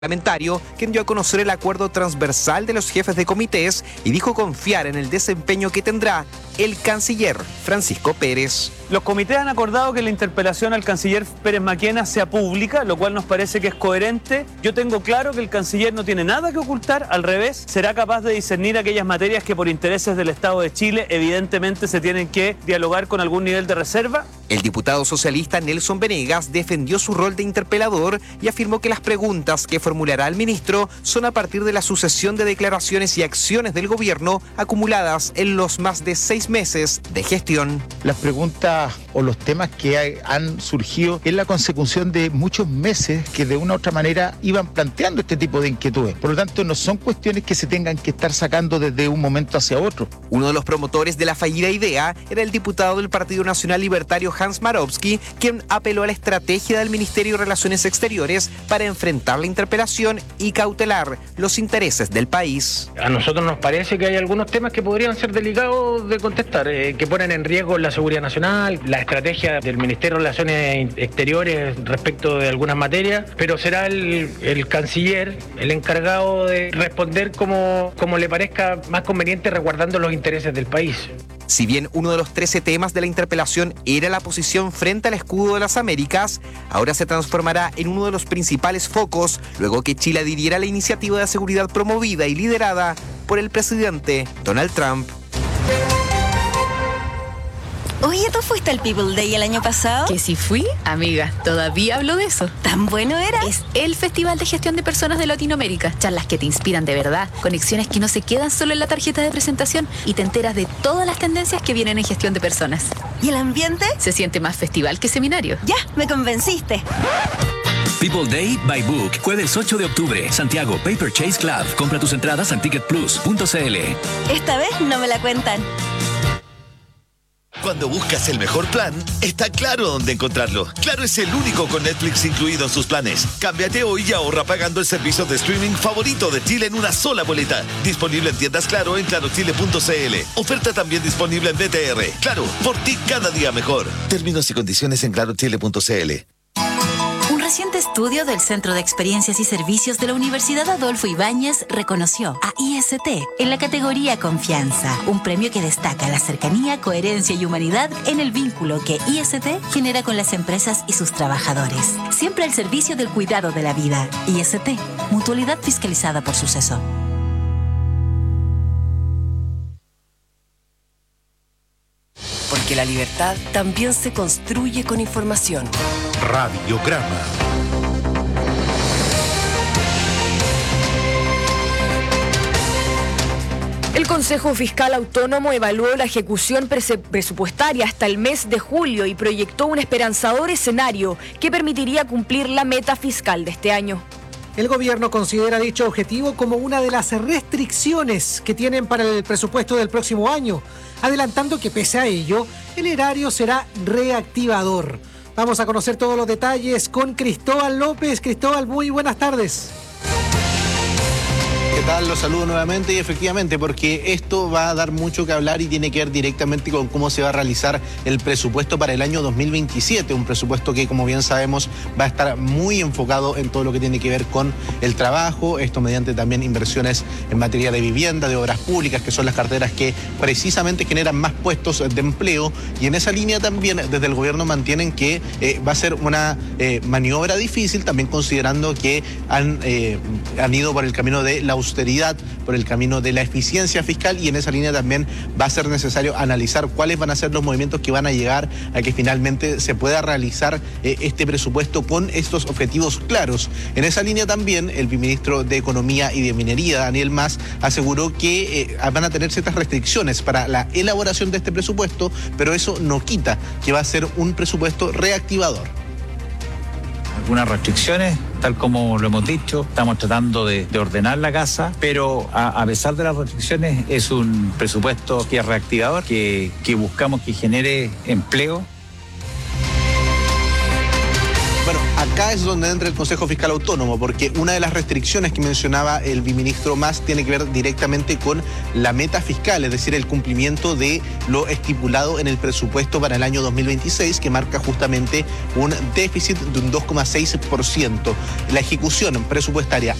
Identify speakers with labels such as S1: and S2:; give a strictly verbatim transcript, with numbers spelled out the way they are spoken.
S1: parlamentario, quien dio a conocer el acuerdo transversal de los jefes de comités y dijo confiar en el desempeño que tendrá el canciller Francisco Pérez.
S2: Los comités han acordado que la interpelación al canciller Pérez Maquena sea pública, lo cual nos parece que es coherente. Yo tengo claro que el canciller no tiene nada que ocultar, al revés, será capaz de discernir aquellas materias que por intereses del Estado de Chile evidentemente se tienen que dialogar con algún nivel de reserva.
S1: El diputado socialista Nelson Venegas defendió su rol de interpelador y afirmó que las preguntas que formulará el ministro son a partir de la sucesión de declaraciones y acciones del gobierno acumuladas en los más de seis meses de gestión.
S3: Las preguntas o los temas que hay, han surgido es la consecución de muchos meses que de una u otra manera iban planteando este tipo de inquietudes. Por lo tanto, no son cuestiones que se tengan que estar sacando desde un momento hacia otro.
S1: Uno de los promotores de la fallida idea era el diputado del Partido Nacional Libertario Hans Marowski, quien apeló a la estrategia del Ministerio de Relaciones Exteriores para enfrentar la interpelación y cautelar los intereses del país.
S4: A nosotros nos parece que hay algunos temas que podrían ser delicados de contestar, eh, que ponen en riesgo la seguridad nacional, la estrategia del Ministerio de Relaciones Exteriores respecto de algunas materias, pero será el, el canciller el encargado de responder como, como le parezca más conveniente, resguardando los intereses del país.
S1: Si bien uno de los trece temas de la interpelación era la posición frente al escudo de las Américas, ahora se transformará en uno de los principales focos luego que Chile adhiriera a la iniciativa de seguridad promovida y liderada por el presidente Donald Trump.
S5: Oye, ¿tú fuiste al People Day el año pasado?
S6: ¿Que si fui? Amiga, todavía hablo de eso.
S5: ¿Tan bueno era?
S6: Es el Festival de Gestión de Personas de Latinoamérica. Charlas que te inspiran de verdad, conexiones que no se quedan solo en la tarjeta de presentación y te enteras de todas las tendencias que vienen en gestión de personas.
S5: ¿Y el ambiente?
S6: Se siente más festival que seminario.
S5: Ya, me convenciste.
S7: People Day by Book, jueves ocho de octubre, Santiago, Paper Chase Club. Compra tus entradas en ticket plus punto c l.
S5: Esta vez no me la cuentan.
S8: Cuando buscas el mejor plan, está Claro dónde encontrarlo. Claro es el único con Netflix incluido en sus planes. Cámbiate hoy y ahorra pagando el servicio de streaming favorito de Chile en una sola boleta. Disponible en tiendas Claro en claro chile punto c l. Oferta también disponible en B T R. Claro, por ti cada día mejor. Términos y condiciones en claro chile punto c l.
S9: Un reciente estudio del Centro de Experiencias y Servicios de la Universidad Adolfo Ibáñez reconoció a I S T en la categoría Confianza, un premio que destaca la cercanía, coherencia y humanidad en el vínculo que I S T genera con las empresas y sus trabajadores. Siempre al servicio del cuidado de la vida. I S T, mutualidad fiscalizada por Suceso.
S10: Porque la libertad también se construye con información.
S11: Radiograma.
S12: El Consejo Fiscal Autónomo evaluó la ejecución presupuestaria hasta el mes de julio y proyectó un esperanzador escenario que permitiría cumplir la meta fiscal de este año.
S13: El gobierno considera dicho objetivo como una de las restricciones que tienen para el presupuesto del próximo año, adelantando que pese a ello, el erario será reactivador. Vamos a conocer todos los detalles con Cristóbal López. Cristóbal, muy buenas tardes.
S14: ¿Qué tal? Los saludo nuevamente y efectivamente porque esto va a dar mucho que hablar y tiene que ver directamente con cómo se va a realizar el presupuesto para el año dos mil veintisiete, un presupuesto que, como bien sabemos, va a estar muy enfocado en todo lo que tiene que ver con el trabajo, esto mediante también inversiones en materia de vivienda, de obras públicas, que son las carteras que precisamente generan más puestos de empleo, y en esa línea también desde el gobierno mantienen que eh, va a ser una eh, maniobra difícil, también considerando que han, eh, han ido por el camino de la austeridad, por el camino de la eficiencia fiscal, y en esa línea también va a ser necesario analizar cuáles van a ser los movimientos que van a llegar a que finalmente se pueda realizar eh, este presupuesto con estos objetivos claros. En esa línea también el viceministro de Economía y de Minería, Daniel Mas, aseguró que eh, van a tener ciertas restricciones para la elaboración de este presupuesto, pero eso no quita que va a ser un presupuesto reactivador.
S3: Algunas restricciones, tal como lo hemos dicho, estamos tratando de, de ordenar la casa, pero a, a pesar de las restricciones es un presupuesto que es reactivador, que, que buscamos que genere empleo.
S14: Bueno, Acá es donde entra el Consejo Fiscal Autónomo, porque una de las restricciones que mencionaba el biministro Mas tiene que ver directamente con la meta fiscal, es decir, el cumplimiento de lo estipulado en el presupuesto para el año dos mil veintiséis, que marca justamente un déficit de un dos coma seis por ciento. La ejecución presupuestaria